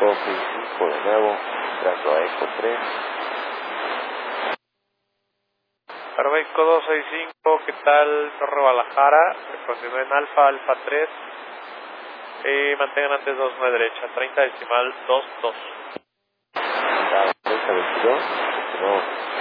265 de nuevo, entrando a Eco 3. Aeroméxico 265, ¿qué tal? Torre Guadalajara, continúe en Alfa 3, mantengan antes 29 derecha, 30 decimal 22. 30 22, continuamos